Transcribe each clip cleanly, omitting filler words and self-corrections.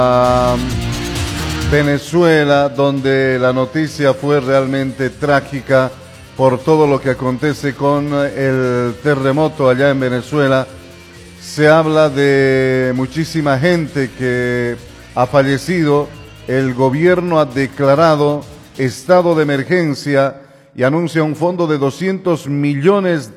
a Venezuela, donde la noticia fue realmente trágica por todo lo que acontece con el terremoto allá en Venezuela. Se habla de muchísima gente que ha fallecido. El gobierno ha declarado estado de emergencia y anuncia un fondo de 200 millones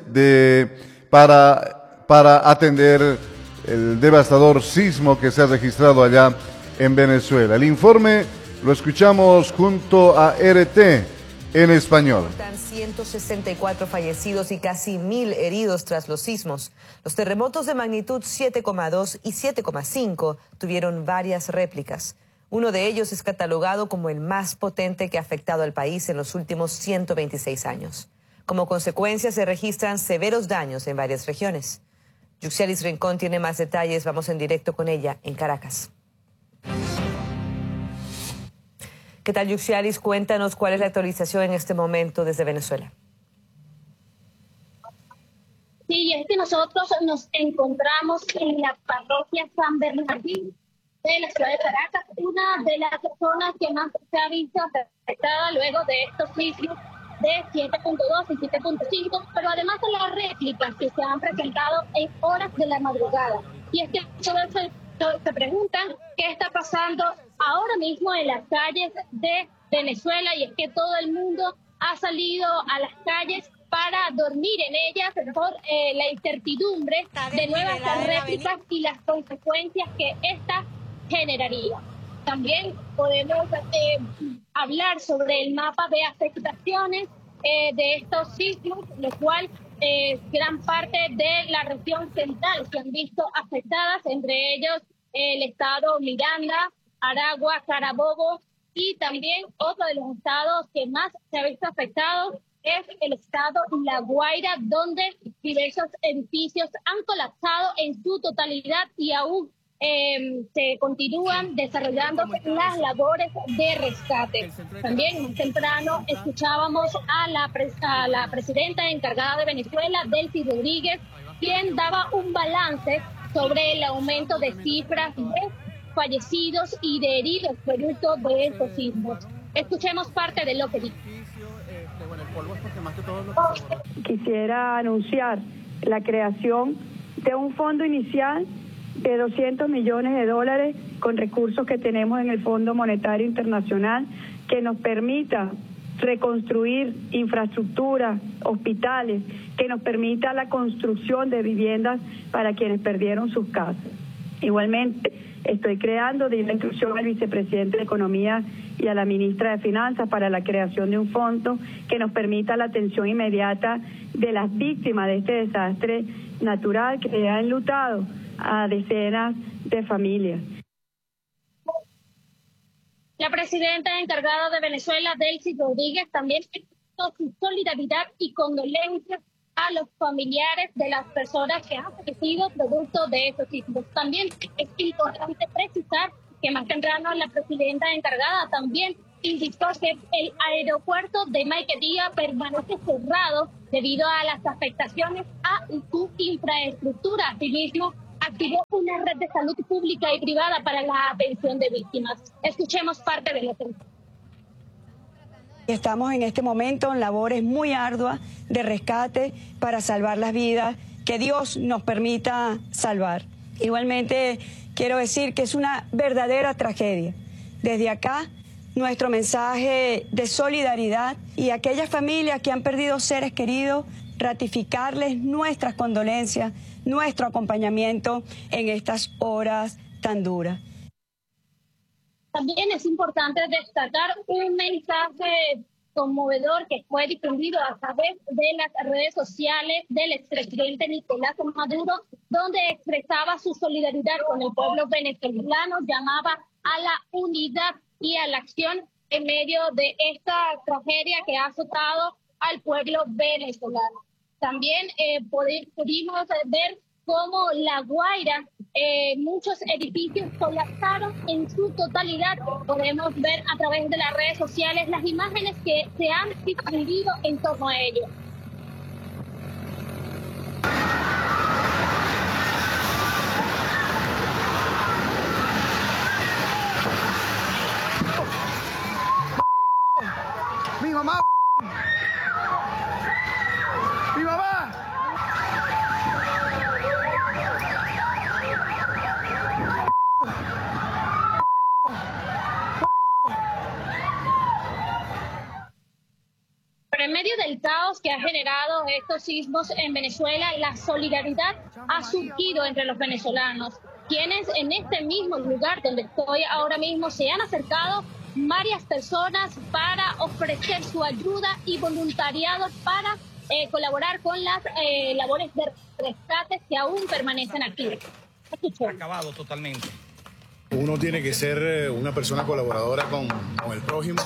para atender el devastador sismo que se ha registrado allá en Venezuela. El informe lo escuchamos junto a RT en español. 164 fallecidos y casi 1.000 heridos tras los sismos. Los terremotos de magnitud 7,2 y 7,5 tuvieron varias réplicas. Uno de ellos es catalogado como el más potente que ha afectado al país en los últimos 126 años. Como consecuencia, se registran severos daños en varias regiones. Yuxalis Rincón tiene más detalles. Vamos en directo con ella en Caracas. ¿Qué tal, Yuxalis? Cuéntanos cuál es la actualización en este momento desde Venezuela. Sí, es que nosotros nos encontramos en la parroquia San Bernardino de la ciudad de Caracas, una de las zonas que más se ha visto afectada luego de estos sismos de 7.2 y 7.5, pero además de las réplicas que se han presentado en horas de la madrugada. Y es que todos se preguntan qué está pasando ahora mismo en las calles de Venezuela, y es que todo el mundo ha salido a las calles para dormir en ellas por la incertidumbre de nuevas réplicas y las consecuencias que esta generaría. También podemos hablar sobre el mapa de afectaciones de estos sismos, lo cual gran parte de la región central se han visto afectadas, entre ellos el estado Miranda, Aragua, Carabobo, y también otro de los estados que más se ha visto afectado es el estado La Guaira, donde diversos edificios han colapsado en su totalidad y aún se continúan desarrollando las labores de rescate. También más temprano escuchábamos a la presidenta encargada de Venezuela, Delcy Rodríguez, quien daba un balance sobre el aumento de cifras de fallecidos y de heridos producto de estos sismos. Escuchemos parte de lo que dijo. Quisiera anunciar la creación de un fondo inicial de $200 millones con recursos que tenemos en el Fondo Monetario Internacional, que nos permita reconstruir infraestructura, hospitales, que nos permita la construcción de viviendas para quienes perdieron sus casas. Igualmente, estoy creando, di la instrucción al vicepresidente de Economía y a la ministra de Finanzas para la creación de un fondo que nos permita la atención inmediata de las víctimas de este desastre natural que ha enlutado a decenas de familias. La presidenta encargada de Venezuela, Delcy Rodríguez, también expresó su solidaridad y condolencias a los familiares de las personas que han fallecido producto de estos sismos. También es importante precisar que más temprano la presidenta encargada también indicó que el aeropuerto de Maiquetía permanece cerrado debido a las afectaciones a su infraestructura. Asimismo, activó una red de salud pública y privada para la atención de víctimas. Escuchemos parte de lo que dijo. Estamos en este momento en labores muy arduas de rescate para salvar las vidas que Dios nos permita salvar. Igualmente quiero decir que es una verdadera tragedia. Desde acá, nuestro mensaje de solidaridad y a aquellas familias que han perdido seres queridos, ratificarles nuestras condolencias, nuestro acompañamiento en estas horas tan duras. También es importante destacar un mensaje conmovedor que fue difundido a través de las redes sociales del expresidente Nicolás Maduro, donde expresaba su solidaridad con el pueblo venezolano, llamaba a la unidad y a la acción en medio de esta tragedia que ha azotado al pueblo venezolano. También pudimos ver cómo La Guaira, muchos edificios colapsaron en su totalidad. Podemos ver a través de las redes sociales las imágenes que se han difundido en torno a ello. del caos que ha generado estos sismos en Venezuela, la solidaridad ha surgido entre los venezolanos, quienes en este mismo lugar donde estoy ahora mismo se han acercado varias personas para ofrecer su ayuda y voluntariado para colaborar con las labores de rescate que aún permanecen activas. Acabado totalmente. Uno tiene que ser una persona colaboradora con el prójimo.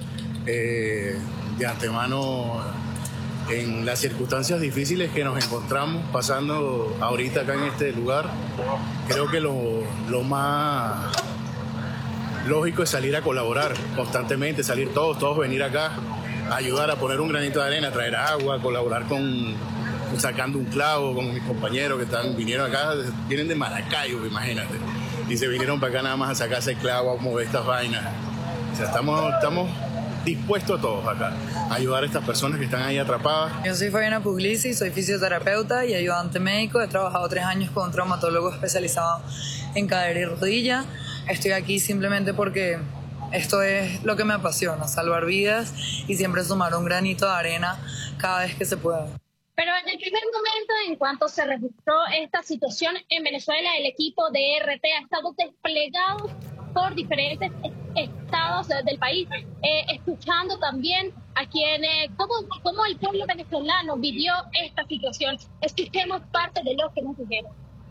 De antemano, en las circunstancias difíciles que nos encontramos pasando ahorita acá en este lugar, creo que lo más lógico es salir a colaborar constantemente, salir todos venir acá, ayudar a poner un granito de arena, traer agua, colaborar sacando un clavo con mis compañeros que vinieron acá, vienen de Maracaibo, imagínate, y se vinieron para acá nada más a sacarse el clavo, a mover estas vainas. O sea, estamos dispuestos a todos acá, a ayudar a estas personas que están ahí atrapadas. Yo soy Fabiana Puglisi, soy fisioterapeuta y ayudante médico. He trabajado 3 años con un traumatólogo especializado en cadera y rodilla. Estoy aquí simplemente porque esto es lo que me apasiona, salvar vidas y siempre sumar un granito de arena cada vez que se pueda. Pero en el primer momento, en cuanto se registró esta situación en Venezuela, el equipo de RT ha estado desplegado por diferentes estados del país, escuchando también a quienes, cómo el pueblo venezolano vivió esta situación. Escuchemos parte de lo que nos dijeron.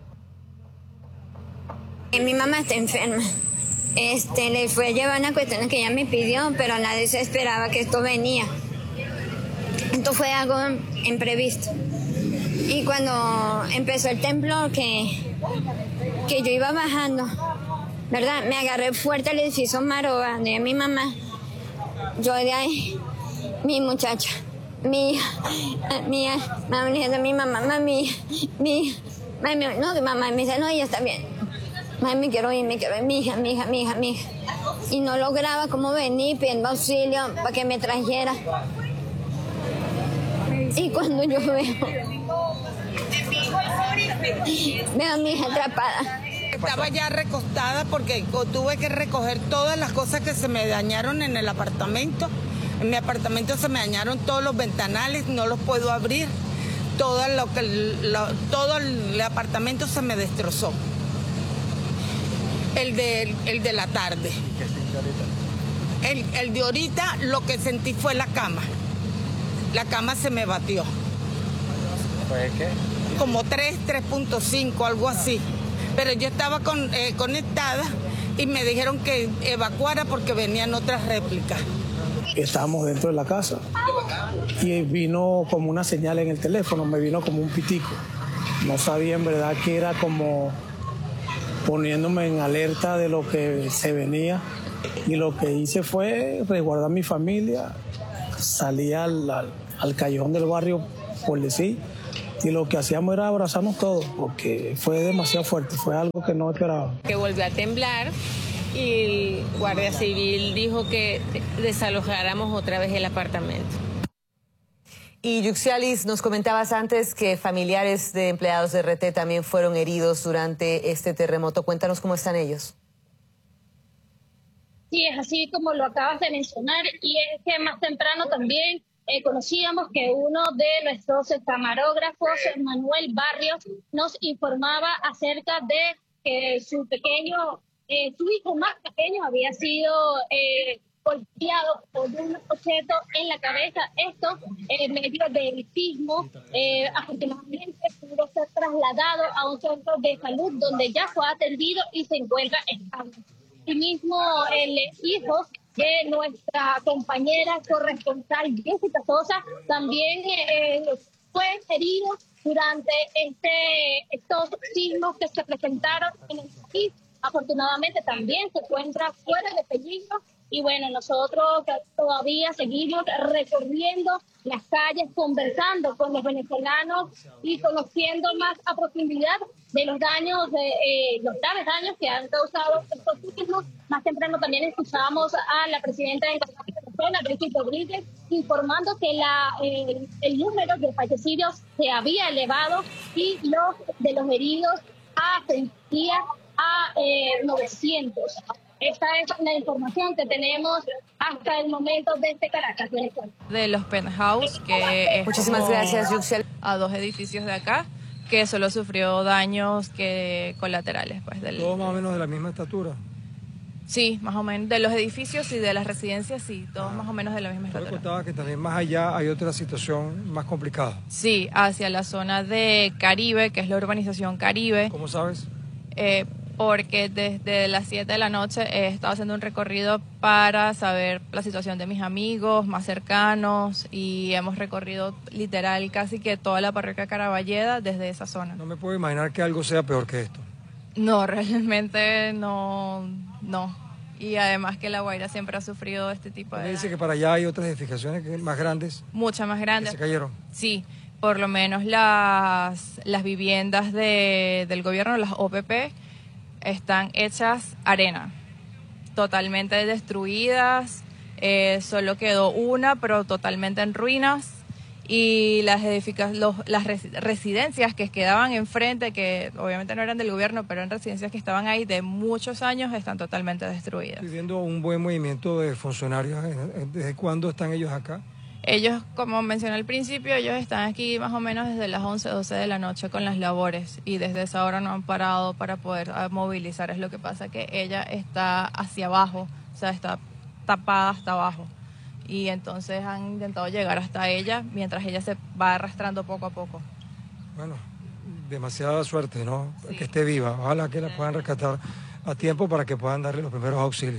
Mi mamá está enferma. Le fue a llevar una cuestión que ella me pidió, pero nadie se esperaba que esto venía. Esto fue algo imprevisto. Y cuando empezó el temblor, que yo iba bajando, ¿verdad? Me agarré fuerte al edificio Maroba de mi mamá. Yo de ahí, mi muchacha, mi hija, mamá me dice, mi mamá, mami, no, que mamá me dice, no, ella está bien. Mami, me quiero ir, mi hija. Y no lograba como venir pidiendo auxilio para que me trajera. Y cuando yo veo a mi hija atrapada. Estaba ya recostada porque tuve que recoger todas las cosas que se me dañaron en el apartamento. En mi apartamento se me dañaron todos los ventanales, no los puedo abrir. Todo el apartamento se me destrozó. El de la tarde. El de ahorita lo que sentí fue la cama. La cama se me batió. ¿Fue qué? Como 3.5, algo así. Pero yo estaba conectada y me dijeron que evacuara porque venían otras réplicas. Estábamos dentro de la casa y vino como una señal en el teléfono, me vino como un pitico. No sabía en verdad que era, como poniéndome en alerta de lo que se venía. Y lo que hice fue resguardar a mi familia, salí al callejón del barrio por decir, y lo que hacíamos era abrazarnos todos, porque fue demasiado fuerte, fue algo que no esperaba. Que volvió a temblar y el Guardia Civil dijo que desalojáramos otra vez el apartamento. Y Yuxialis, nos comentabas antes que familiares de empleados de RT también fueron heridos durante este terremoto. Cuéntanos cómo están ellos. Sí, es así como lo acabas de mencionar, y es que más temprano también conocíamos que uno de nuestros camarógrafos, Manuel Barrios, nos informaba acerca de que su hijo más pequeño había sido golpeado por un objeto en la cabeza. Esto en medio del sismo. Afortunadamente pudo ser trasladado a un centro de salud donde ya fue atendido y se encuentra estable. Asimismo, el hijo de nuestra compañera corresponsal Jessica Sosa también fue herido durante estos sismos que se presentaron en el país. Afortunadamente también se encuentra fuera de peligro. Y bueno, nosotros todavía seguimos recorriendo las calles, conversando con los venezolanos y conociendo más a profundidad de los daños, los graves daños que han causado estos sismos. Más temprano también escuchábamos a la presidenta de Venezuela, Delcy Rodríguez, informando que el número de fallecidos se había elevado y los heridos ascendía a 900. Esta es la información que tenemos hasta el momento desde Caracas, Venezuela. De los penthouse, que es Muchísimas gracias, Yuxel. A 2 edificios de acá, que solo sufrió daños colaterales. Pues, ¿Todo más o menos de la misma estatura? Sí, más o menos. De los edificios y de las residencias, sí, todos más o menos de la misma estatura. ¿Usted contaba que también más allá hay otra situación más complicada? Sí, hacia la zona de Caribe, que es la urbanización Caribe. ¿Cómo sabes? Porque desde las 7 de la noche he estado haciendo un recorrido para saber la situación de mis amigos más cercanos y hemos recorrido literal casi que toda la parroquia Caraballeda desde esa zona. No me puedo imaginar que algo sea peor que esto. No, realmente no. Y además que La Guaira siempre ha sufrido este tipo de... ¿Me dice que para allá hay otras edificaciones más grandes? Muchas más grandes. ¿Que se cayeron? Sí, por lo menos las viviendas del gobierno, las OPP, están hechas arena, totalmente destruidas, solo quedó una, pero totalmente en ruinas, y las residencias que quedaban enfrente, que obviamente no eran del gobierno, pero eran residencias que estaban ahí de muchos años, están totalmente destruidas. Estoy viendo un buen movimiento de funcionarios. ¿Desde cuándo están ellos acá? Ellos, como mencioné al principio, ellos están aquí más o menos desde las 11, 12 de la noche con las labores y desde esa hora no han parado para poder movilizar. Es lo que pasa que ella está hacia abajo, o sea, está tapada hasta abajo. Y entonces han intentado llegar hasta ella mientras ella se va arrastrando poco a poco. Bueno, demasiada suerte, ¿no? Sí. Que esté viva. Ojalá que la puedan rescatar a tiempo para que puedan darle los primeros auxilios.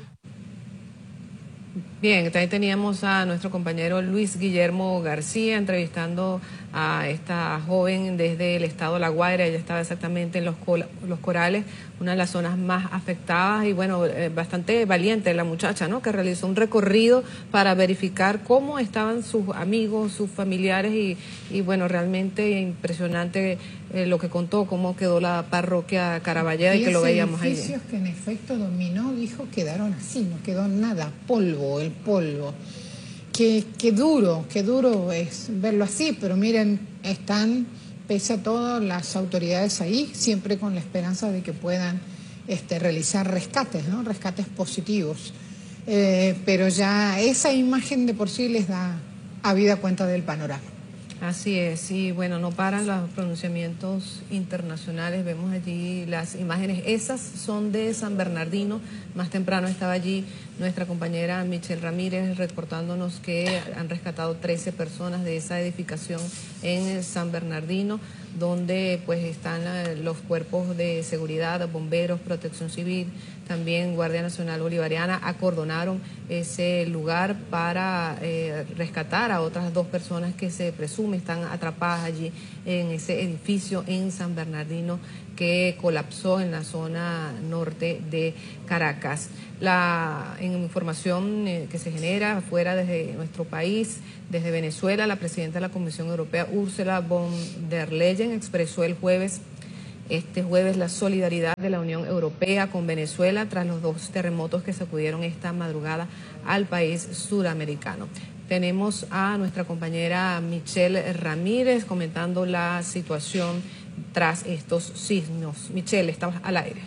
Bien, también teníamos a nuestro compañero Luis Guillermo García entrevistando a esta joven desde el estado de La Guaira. Ella estaba exactamente en los Corales, una de las zonas más afectadas, y bueno, bastante valiente la muchacha, ¿no? Que realizó un recorrido para verificar cómo estaban sus amigos, sus familiares, y bueno, realmente impresionante lo que contó, cómo quedó la parroquia Caraballeda y que lo veíamos ahí. Edificios que en efecto dominó, dijo, quedaron así, no quedó nada, polvo, el polvo. Qué duro es verlo así, pero miren, están, pese a todo, las autoridades ahí, siempre con la esperanza de que puedan realizar rescates, ¿no? Rescates positivos. Pero ya esa imagen de por sí les da habida cuenta del panorama. Así es, y bueno, no paran los pronunciamientos internacionales, vemos allí las imágenes, esas son de San Bernardino. Más temprano estaba allí nuestra compañera Michelle Ramírez reportándonos que han rescatado 13 personas de esa edificación en San Bernardino, donde pues están los cuerpos de seguridad, bomberos, protección civil, también Guardia Nacional Bolivariana, acordonaron ese lugar para rescatar a otras 2 personas que se presume están atrapadas allí en ese edificio en San Bernardino que colapsó en la zona norte de Caracas. En información que se genera fuera desde nuestro país, desde Venezuela, la presidenta de la Comisión Europea, Ursula von der Leyen, expresó este jueves la solidaridad de la Unión Europea con Venezuela tras los 2 terremotos que sacudieron esta madrugada al país suramericano. Tenemos a nuestra compañera Michelle Ramírez comentando la situación tras estos sismos. Michelle, estamos al aire.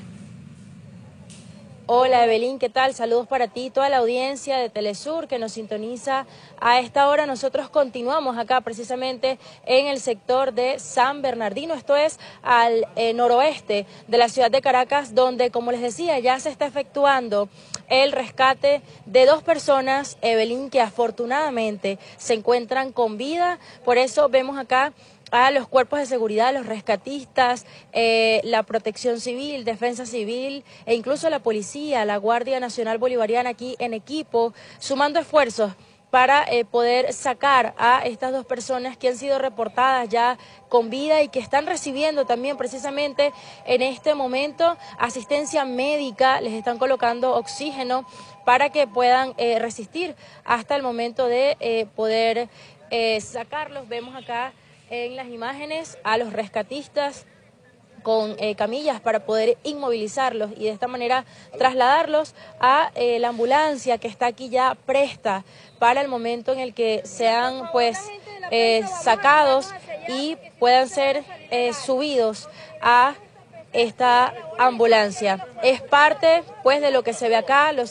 Hola Evelyn, ¿qué tal? Saludos para ti y toda la audiencia de Telesur que nos sintoniza a esta hora. Nosotros continuamos acá precisamente en el sector de San Bernardino, esto es al noroeste de la ciudad de Caracas, donde, como les decía, ya se está efectuando el rescate de 2 personas, Evelyn, que afortunadamente se encuentran con vida. Por eso vemos acá a los cuerpos de seguridad, los rescatistas, la protección civil, defensa civil e incluso la policía, la Guardia Nacional Bolivariana aquí en equipo, sumando esfuerzos para poder sacar a estas 2 personas que han sido reportadas ya con vida y que están recibiendo también precisamente en este momento asistencia médica, les están colocando oxígeno para que puedan resistir hasta el momento de poder sacarlos. Vemos acá en las imágenes a los rescatistas con camillas para poder inmovilizarlos y de esta manera trasladarlos a la ambulancia que está aquí ya presta para el momento en el que sean pues sacados y puedan ser subidos a esta ambulancia. Es parte pues de lo que se ve acá, los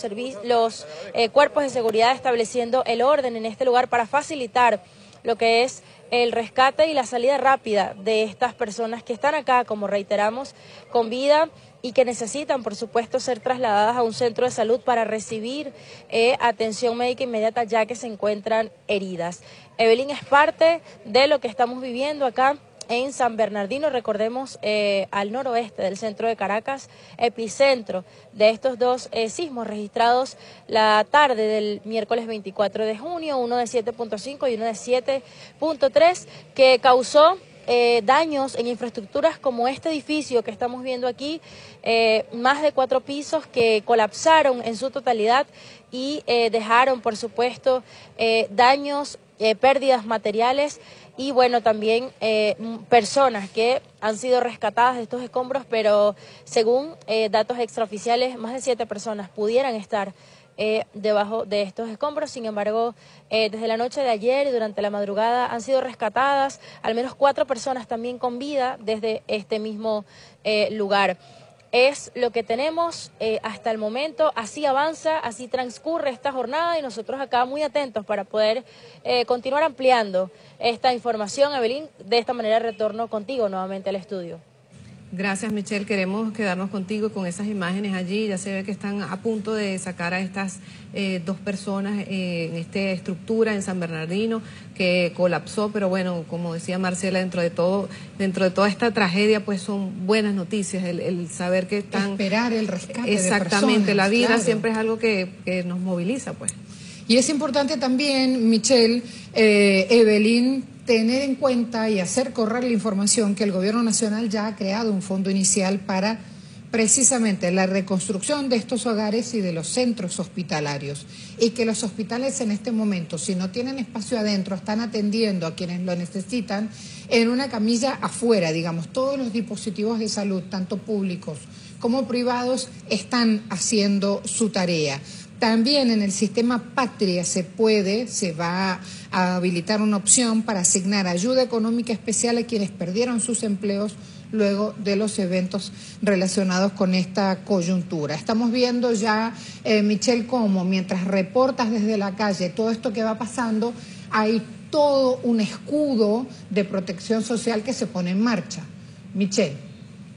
cuerpos de seguridad estableciendo el orden en este lugar para facilitar lo que es el rescate y la salida rápida de estas personas que están acá, como reiteramos, con vida y que necesitan, por supuesto, ser trasladadas a un centro de salud para recibir atención médica inmediata, ya que se encuentran heridas. Evelyn, es parte de lo que estamos viviendo acá en San Bernardino, recordemos, al noroeste del centro de Caracas, epicentro de estos dos sismos registrados la tarde del miércoles 24 de junio, uno de 7.5 y uno de 7.3, que causó daños en infraestructuras como este edificio que estamos viendo aquí, más de 4 pisos que colapsaron en su totalidad y dejaron, por supuesto, daños, pérdidas materiales y bueno, también personas que han sido rescatadas de estos escombros, pero según datos extraoficiales, más de 7 personas pudieran estar debajo de estos escombros. Sin embargo, desde la noche de ayer y durante la madrugada han sido rescatadas al menos 4 personas también con vida desde este mismo lugar. Es lo que tenemos hasta el momento, así avanza, así transcurre esta jornada y nosotros acá muy atentos para poder continuar ampliando esta información. Evelyn, de esta manera retorno contigo nuevamente al estudio. Gracias, Michelle. Queremos quedarnos contigo con esas imágenes allí. Ya se ve que están a punto de sacar a estas 2 personas en esta estructura en San Bernardino que colapsó, pero bueno, como decía Marcela, dentro de toda esta tragedia, pues son buenas noticias el saber que están... Esperar el rescate exactamente, de personas, la vida claro. siempre es algo que nos moviliza, pues. Y es importante también, Michelle, Evelyn, tener en cuenta y hacer correr la información que el Gobierno Nacional ya ha creado un fondo inicial para precisamente la reconstrucción de estos hogares y de los centros hospitalarios, y que los hospitales en este momento, si no tienen espacio adentro, están atendiendo a quienes lo necesitan en una camilla afuera, digamos. Todos los dispositivos de salud, tanto públicos como privados, están haciendo su tarea. También en el sistema Patria se va a habilitar una opción para asignar ayuda económica especial a quienes perdieron sus empleos luego de los eventos relacionados con esta coyuntura. Estamos viendo ya, Michelle, cómo mientras reportas desde la calle todo esto que va pasando, hay todo un escudo de protección social que se pone en marcha. Michelle.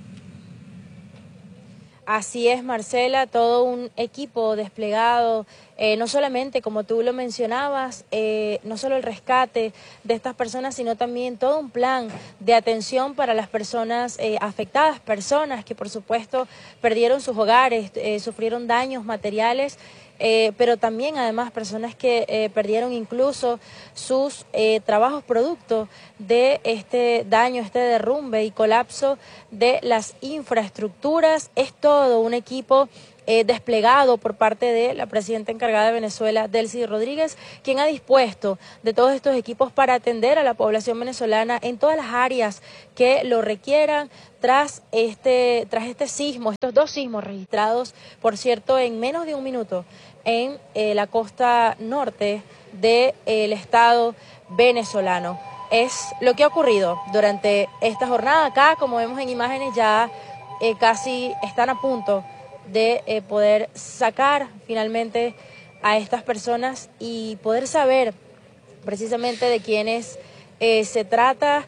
Así es, Marcela, todo un equipo desplegado, no solamente, como tú lo mencionabas, no solo el rescate de estas personas, sino también todo un plan de atención para las personas afectadas, personas que por supuesto perdieron sus hogares, sufrieron daños materiales, pero también además personas que perdieron incluso sus trabajos producto de este daño, este derrumbe y colapso de las infraestructuras. Es todo un equipo desplegado por parte de la presidenta encargada de Venezuela, Delcy Rodríguez, quien ha dispuesto de todos estos equipos para atender a la población venezolana en todas las áreas que lo requieran tras este sismo, estos 2 sismos registrados, por cierto, en menos de un minuto en la costa norte del estado venezolano. Es lo que ha ocurrido durante esta jornada. Acá, como vemos en imágenes, ya casi están a punto de poder sacar finalmente a estas personas y poder saber precisamente de quiénes se trata.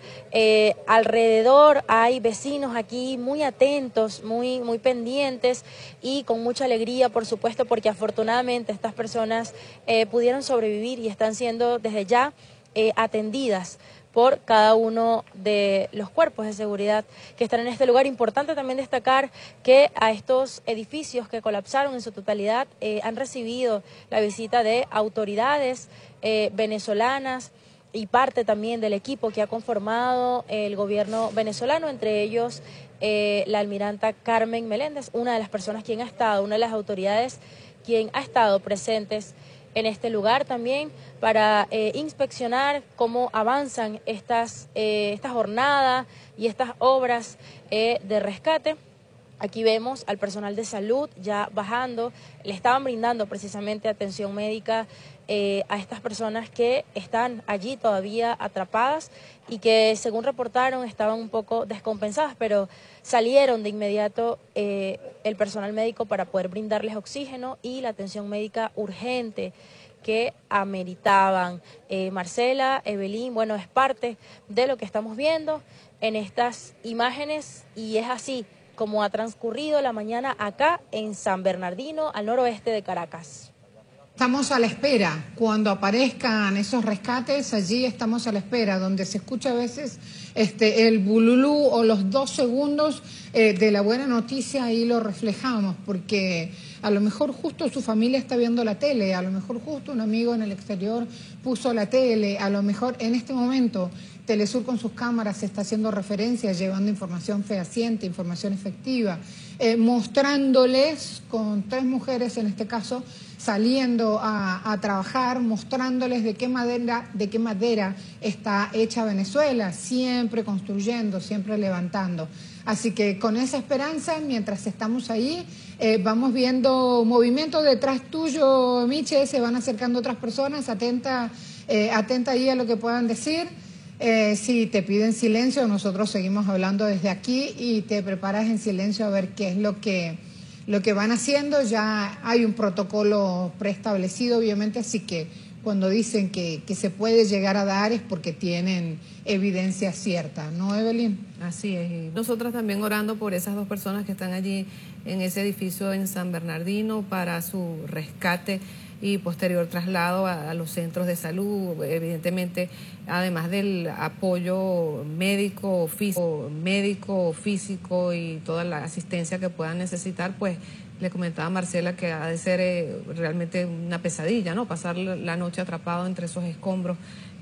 Alrededor hay vecinos aquí muy atentos, muy pendientes y con mucha alegría, por supuesto, porque afortunadamente estas personas pudieron sobrevivir y están siendo desde ya atendidas por cada uno de los cuerpos de seguridad que están en este lugar. Importante también destacar que a estos edificios que colapsaron en su totalidad han recibido la visita de autoridades venezolanas y parte también del equipo que ha conformado el gobierno venezolano, entre ellos la almiranta Carmen Meléndez, una de las personas una de las autoridades quien ha estado presentes en este lugar también para inspeccionar cómo avanzan esta jornada y estas obras de rescate. Aquí vemos al personal de salud ya bajando, le estaban brindando precisamente atención médica a estas personas que están allí todavía atrapadas y que, según reportaron, estaban un poco descompensadas, pero salieron de inmediato el personal médico para poder brindarles oxígeno y la atención médica urgente que ameritaban. Marcela, Evelyn, bueno, es parte de lo que estamos viendo en estas imágenes y es así como ha transcurrido la mañana acá en San Bernardino, al noroeste de Caracas. Estamos a la espera, cuando aparezcan esos rescates, allí estamos a la espera, donde se escucha a veces el bululú o los 2 segundos de la buena noticia, ahí lo reflejamos, porque a lo mejor justo su familia está viendo la tele, a lo mejor justo un amigo en el exterior puso la tele, a lo mejor en este momento Telesur con sus cámaras está haciendo referencias, llevando información fehaciente, información efectiva, mostrándoles con 3 mujeres en este caso, saliendo a trabajar, mostrándoles de qué madera está hecha Venezuela, siempre construyendo, siempre levantando. Así que con esa esperanza, mientras estamos ahí, vamos viendo movimientos detrás tuyo, Miche, se van acercando otras personas, atenta ahí a lo que puedan decir. Si te piden silencio, nosotros seguimos hablando desde aquí y te preparas en silencio a ver qué es lo que van haciendo. Ya hay un protocolo preestablecido, obviamente, así que cuando dicen que se puede llegar a dar es porque tienen evidencia cierta, ¿no, Evelyn? Así es. Y nosotras también orando por esas 2 personas que están allí en ese edificio en San Bernardino para su rescate y posterior traslado a los centros de salud, evidentemente, además del apoyo médico, físico y toda la asistencia que puedan necesitar, pues le comentaba a Marcela que ha de ser realmente una pesadilla, ¿no? Pasar la noche atrapado entre esos escombros,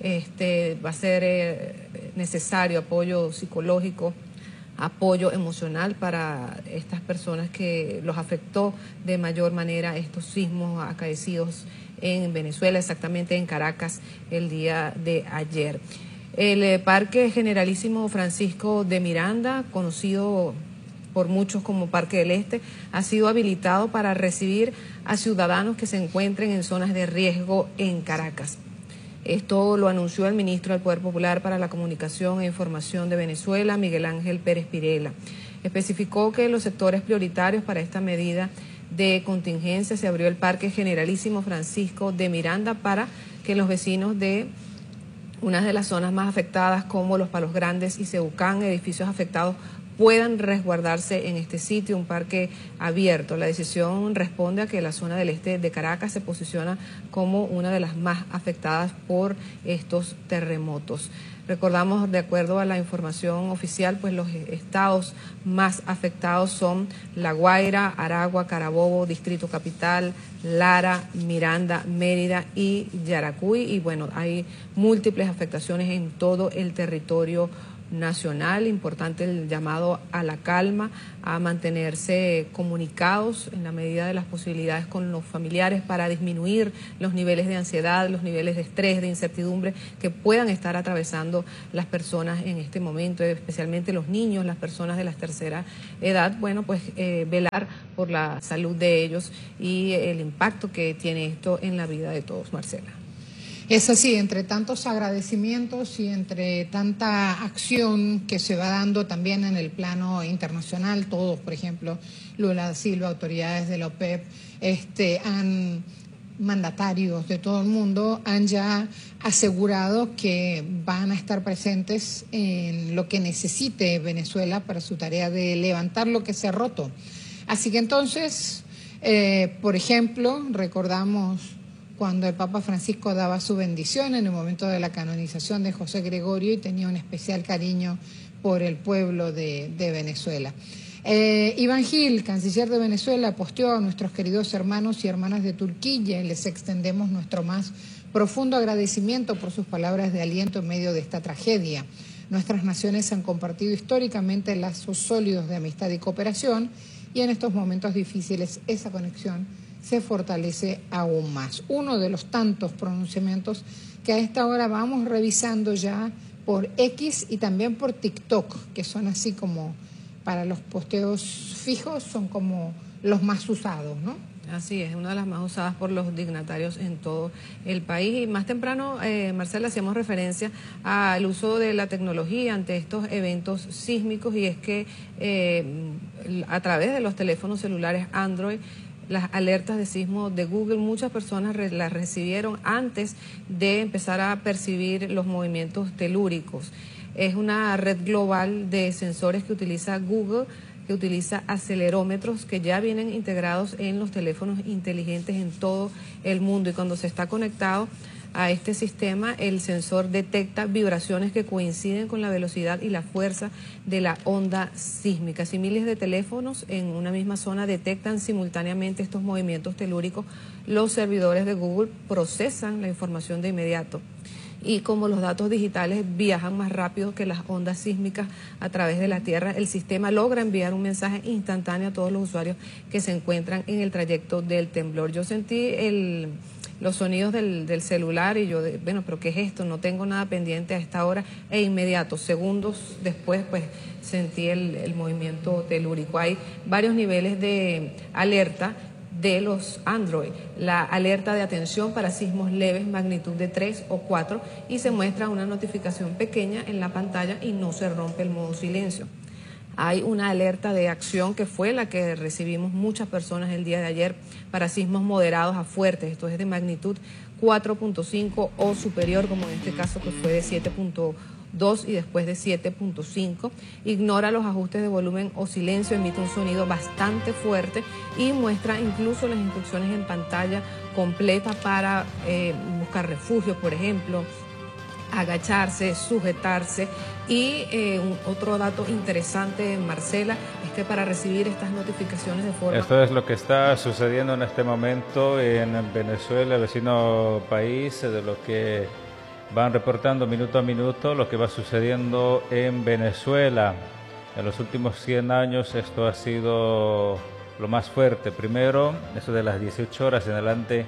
va a ser necesario apoyo psicológico, apoyo emocional para estas personas que los afectó de mayor manera estos sismos acaecidos en Venezuela, exactamente en Caracas el día de ayer. El Parque Generalísimo Francisco de Miranda, conocido por muchos como Parque del Este, ha sido habilitado para recibir a ciudadanos que se encuentren en zonas de riesgo en Caracas. Esto lo anunció el ministro del Poder Popular para la Comunicación e Información de Venezuela, Miguel Ángel Pérez Pirela. Especificó que en los sectores prioritarios para esta medida de contingencia se abrió el Parque Generalísimo Francisco de Miranda para que los vecinos de una de las zonas más afectadas, como Los Palos Grandes y Ceucán, edificios afectados, puedan resguardarse en este sitio, un parque abierto. La decisión responde a que la zona del este de Caracas se posiciona como una de las más afectadas por estos terremotos. Recordamos, de acuerdo a la información oficial, pues los estados más afectados son La Guaira, Aragua, Carabobo, Distrito Capital, Lara, Miranda, Mérida y Yaracuy. Y bueno, hay múltiples afectaciones en todo el territorio nacional. Importante el llamado a la calma, a mantenerse comunicados en la medida de las posibilidades con los familiares para disminuir los niveles de ansiedad, los niveles de estrés, de incertidumbre que puedan estar atravesando las personas en este momento, especialmente los niños, las personas de la tercera edad. Bueno, pues velar por la salud de ellos y el impacto que tiene esto en la vida de todos. Marcela. Es así, entre tantos agradecimientos y entre tanta acción que se va dando también en el plano internacional, todos, por ejemplo, Lula da Silva, autoridades de la OPEP, mandatarios de todo el mundo han ya asegurado que van a estar presentes en lo que necesite Venezuela para su tarea de levantar lo que se ha roto. Así que entonces, por ejemplo, recordamos cuando el Papa Francisco daba su bendición en el momento de la canonización de José Gregorio y tenía un especial cariño por el pueblo de Venezuela. Iván Gil, canciller de Venezuela, posteó a nuestros queridos hermanos y hermanas de Turquía y les extendemos nuestro más profundo agradecimiento por sus palabras de aliento en medio de esta tragedia. Nuestras naciones han compartido históricamente lazos sólidos de amistad y cooperación y en estos momentos difíciles esa conexión se fortalece aún más. Uno de los tantos pronunciamientos que a esta hora vamos revisando ya por X y también por TikTok, que son así como para los posteos fijos son como los más usados, ¿no? Así es, una de las más usadas por los dignatarios en todo el país. Y más temprano, Marcela, hacíamos referencia al uso de la tecnología ante estos eventos sísmicos, y es que a través de los teléfonos celulares Android, las alertas de sismo de Google, muchas personas las recibieron antes de empezar a percibir los movimientos telúricos. Es una red global de sensores que utiliza Google, que utiliza acelerómetros que ya vienen integrados en los teléfonos inteligentes en todo el mundo, y cuando se está conectado a este sistema, el sensor detecta vibraciones que coinciden con la velocidad y la fuerza de la onda sísmica. Si miles de teléfonos en una misma zona detectan simultáneamente estos movimientos telúricos, los servidores de Google procesan la información de inmediato. Y como los datos digitales viajan más rápido que las ondas sísmicas a través de la Tierra, el sistema logra enviar un mensaje instantáneo a todos los usuarios que se encuentran en el trayecto del temblor. Yo sentí los sonidos del celular y yo, bueno, pero ¿qué es esto? No tengo nada pendiente a esta hora, e inmediato, segundos después, pues sentí el movimiento telúrico. Hay varios niveles de alerta de los Android, la alerta de atención para sismos leves, magnitud de 3 o 4, y se muestra una notificación pequeña en la pantalla y no se rompe el modo silencio. Hay una alerta de acción que fue la que recibimos muchas personas el día de ayer para sismos moderados a fuertes, esto es de magnitud 4.5 o superior, como en este caso que fue de 7.2 y después de 7.5. Ignora los ajustes de volumen o silencio, emite un sonido bastante fuerte y muestra incluso las instrucciones en pantalla completa para buscar refugio, por ejemplo, agacharse, sujetarse. Y otro dato interesante, Marcela, es que para recibir estas notificaciones de forma... Esto es lo que está sucediendo en este momento en Venezuela, el vecino país, de lo que van reportando minuto a minuto lo que va sucediendo en Venezuela. En los últimos 100 años esto ha sido lo más fuerte. Primero, eso de las 18 horas en adelante,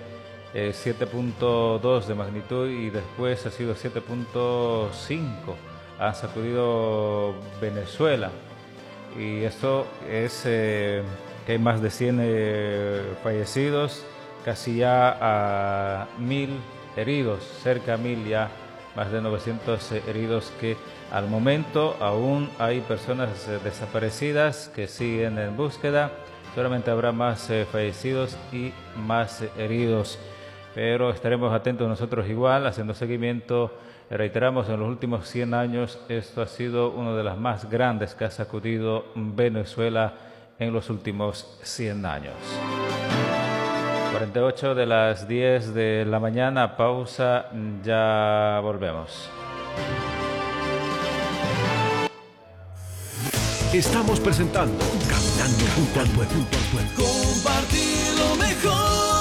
7.2 de magnitud, y después ha sido 7.5. Ha sacudido Venezuela. Y esto es que hay más de 100 fallecidos, casi ya a 1.000 heridos, cerca de 1.000 ya, más de 900 heridos, que al momento aún hay personas desaparecidas que siguen en búsqueda. Solamente habrá más fallecidos y más heridos, pero estaremos atentos nosotros igual, haciendo seguimiento. Reiteramos, en los últimos 100 años esto ha sido una de las más grandes que ha sacudido Venezuela en los últimos 100 años. 48 de las 10 de la mañana, pausa, ya volvemos. Estamos presentando Caminando junto al pueblo. Compartir lo mejor.